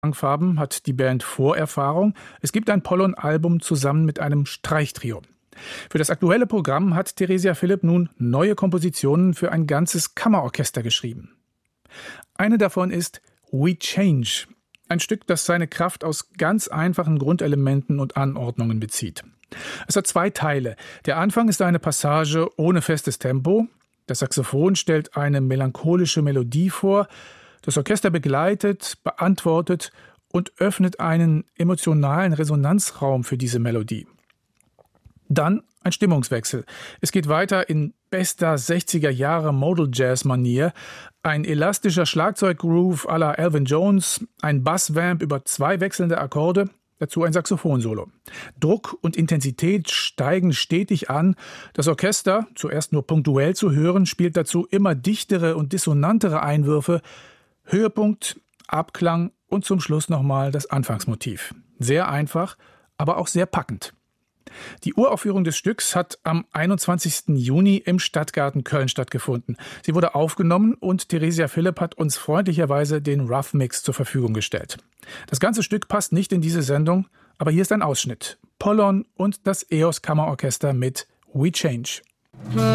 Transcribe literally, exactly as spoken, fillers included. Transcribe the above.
Klangfarben hat die Band Vorerfahrung. Es gibt ein Pollon-Album zusammen mit einem Streichtrio. Für das aktuelle Programm hat Theresia Philipp nun neue Kompositionen für ein ganzes Kammerorchester geschrieben. Eine davon ist We Change, ein Stück, das seine Kraft aus ganz einfachen Grundelementen und Anordnungen bezieht. Es hat zwei Teile. Der Anfang ist eine Passage ohne festes Tempo. Das Saxophon stellt eine melancholische Melodie vor. Das Orchester begleitet, beantwortet und öffnet einen emotionalen Resonanzraum für diese Melodie. Dann ein Stimmungswechsel. Es geht weiter in bester sechziger Jahre Modal-Jazz-Manier. Ein elastischer Schlagzeuggroove à la Elvin Jones, ein Bassvamp über zwei wechselnde Akkorde, dazu ein Saxophonsolo. Druck und Intensität steigen stetig an. Das Orchester, zuerst nur punktuell zu hören, spielt dazu immer dichtere und dissonantere Einwürfe. Höhepunkt, Abklang und zum Schluss nochmal das Anfangsmotiv. Sehr einfach, aber auch sehr packend. Die Uraufführung des Stücks hat am einundzwanzigsten Juni im Stadtgarten Köln stattgefunden. Sie wurde aufgenommen und Theresia Philipp hat uns freundlicherweise den Rough Mix zur Verfügung gestellt. Das ganze Stück passt nicht in diese Sendung, aber hier ist ein Ausschnitt. Pollon und das E O S Kammerorchester mit We Change.